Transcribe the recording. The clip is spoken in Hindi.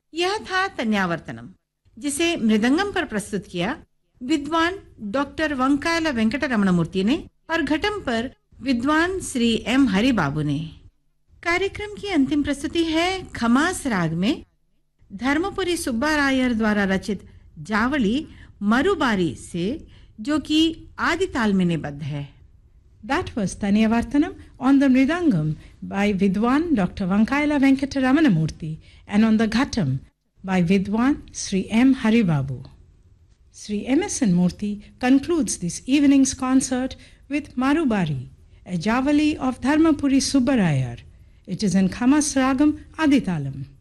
यह था तन्यावर्तनम, जिसे मृदंगम पर प्रस्तुत किया विद्वान डॉक्टर वंकायला वेंकट रमणमूर्ति ने और घटम पर विद्वान श्री एम हरिबाबू ने। कार्यक्रम की अंतिम प्रस्तुति है खमास राग में धर्मपुरी सुब्बारायर द्वारा रचित जावली मरुबारी से, जो कि आदि ताल में निबद्ध है। That was Tanyavartanam on the Mridangam by Vidwan Dr. Vankaila Venkata Ramanamurthy and on the Ghatam by Vidwan Sri M. Haribabu. Sri M.S.N. Murthy concludes this evening's concert with Marubari, a javali of Dharmapuri Subbarayar. It is in Khamas Ragam Aditalam.